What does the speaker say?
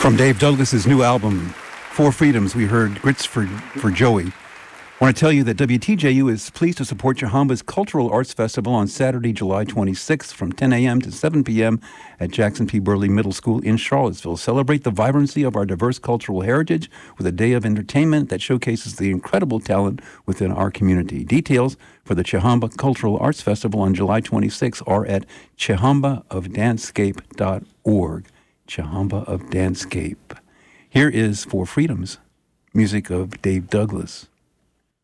From Dave Douglas's new album, Four Freedoms, we heard Grits for Joey. I want to tell you that WTJU is pleased to support Chahamba's Cultural Arts Festival on Saturday, July 26th from 10 a.m. to 7 p.m. at Jackson P. Burley Middle School in Charlottesville. Celebrate the vibrancy of our diverse cultural heritage with a day of entertainment that showcases the incredible talent within our community. Details for the Chahamba Cultural Arts Festival on July 26th are at chahambaofdancescape.org. Chahamba of Dancescape. Here is Four Freedoms, music of Dave Douglas.